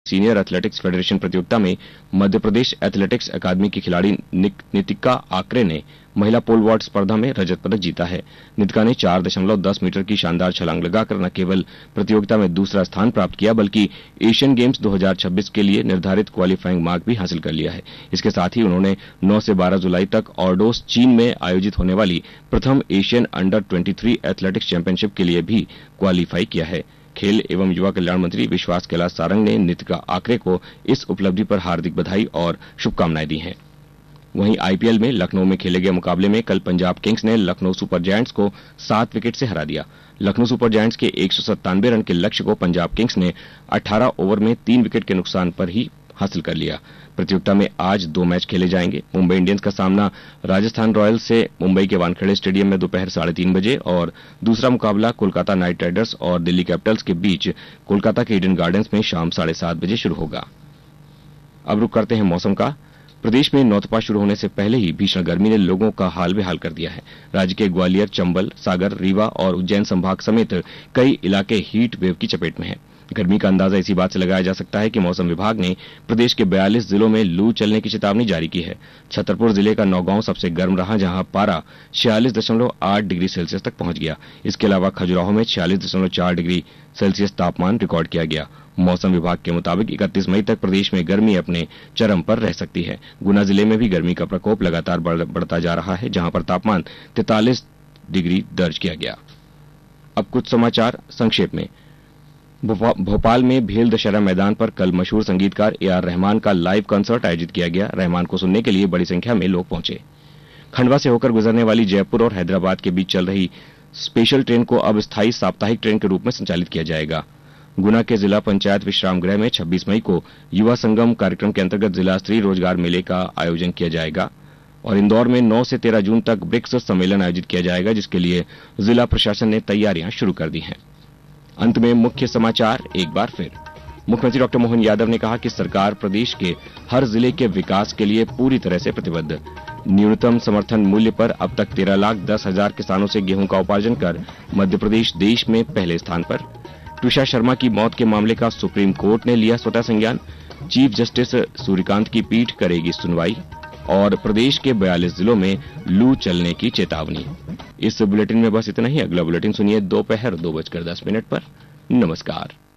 Senior athletics federation प्रतियोगिता में Madhya Pradesh athletics अकादमी की खिलाड़ी नितिका आकरे ने महिला पोल वॉल्ट स्पर्धा में रजत पदक जीता है। नितिका ने 4.10 मीटर की शानदार छलांग लगाकर न केवल प्रतियोगिता में दूसरा स्थान प्राप्त किया बल्कि एशियन गेम्स 2026 के लिए निर्धारित क्वालिफाइंग मार्क भी हासिल कर लिया है। इसके साथ ही उन्होंने 9 से 12 जुलाई तक ऑर्डोस चीन में आयोजित होने वाली प्रथम एशियन अंडर 23 एथलेटिक्स चैंपियनशिप के लिए भी क्वालिफाई किया है। खेल एवं युवा कल्याण मंत्री विश्वास कैलाश सारंग ने नितिका आकरे को इस उपलब्धि पर हार्दिक बधाई और शुभकामनाएं दी हैं। वहीं आईपीएल में लखनऊ में खेले गए मुकाबले में कल पंजाब किंग्स ने लखनऊ सुपर जायंट्स को 7 विकेट से हरा दिया। लखनऊ सुपर जायंट्स के 197 रन के लक्ष्य को पंजाब किंग्स ने 18 ओवर में 3 विकेट के नुकसान पर ही हासिल कर लिया। प्रतियोगिता में आज 2 मैच खेले जाएंगे। मुंबई इंडियंस का सामना राजस्थान रॉयल्स से मुंबई के वानखेड़े स्टेडियम में दोपहर 3:30 बजे और दूसरा मुकाबला कोलकाता नाइट राइडर्स और दिल्ली कैपिटल्स के बीच कोलकाता के ईडन गार्डन्स में शाम 7:30 बजे शुरू होगा। अब रुक करते हैं मौसम का। प्रदेश में नौतपा शुरू होने से पहले ही भीषण गर्मी ने लोगों का हाल बेहाल कर दिया है। राज्य के ग्वालियर, चंबल, सागर, रीवा और उज्जैन संभाग समेत कई इलाके हीट वेव की चपेट में हैं। गर्मी का अंदाजा इसी बात से लगाया जा सकता है कि मौसम विभाग ने प्रदेश के 42 जिलों में लू चलने की चेतावनी जारी की है। छतरपुर जिले का नौगांव सबसे गर्म रहा, जहां पारा 46.8 डिग्री सेल्सियस तक पहुंच गया। इसके अलावा खजुराहो में 46.4 डिग्री सेल्सियस तापमान रिकॉर्ड किया गया। मौसम विभाग के मुताबिक 31 मई तक प्रदेश में गर्मी अपने चरम पर रह सकती है। गुना जिले में भी गर्मी का प्रकोप लगातार बढ़ता जा रहा है, जहां पर तापमान 43 डिग्री दर्ज किया गया। अब कुछ समाचार संक्षेप में। भोपाल में भेल दशहरा मैदान पर कल मशहूर संगीतकार ए.आर. रहमान का लाइव कंसर्ट आयोजित किया गया। रहमान को सुनने के लिए बड़ी संख्या में लोग पहुंचे। खंडवा से होकर गुजरने वाली जयपुर और हैदराबाद के बीच चल रही स्पेशल ट्रेन को अब स्थायी साप्ताहिक ट्रेन के रूप में संचालित किया जाएगा। गुना के जिला पंचायत विश्राम गृह में 26 मई को युवा संगम कार्यक्रम के अंतर्गत जिला स्तरीय रोजगार मेले का आयोजन किया जाएगा और इंदौर में 9 से 13 जून तक ब्रिक्स सम्मेलन आयोजित किया जाएगा, जिसके लिए जिला प्रशासन ने तैयारियां शुरू कर दी हैं। अंत में मुख्य समाचार एक बार फिर। मुख्यमंत्री डॉक्टर मोहन यादव ने कहा कि सरकार प्रदेश के हर जिले के विकास के लिए पूरी तरह से प्रतिबद्ध। न्यूनतम समर्थन मूल्य पर अब तक 13,10,000 किसानों से गेहूं का उपार्जन कर मध्य प्रदेश देश में पहले स्थान पर। ट्विशा शर्मा की मौत के मामले का सुप्रीम कोर्ट ने लिया स्वतः संज्ञान। चीफ जस्टिस सूर्यकांत की पीठ करेगी सुनवाई और प्रदेश के 42 जिलों में लू चलने की चेतावनी। इस बुलेटिन में बस इतना ही। अगला बुलेटिन सुनिए दोपहर 2:10 पर। नमस्कार।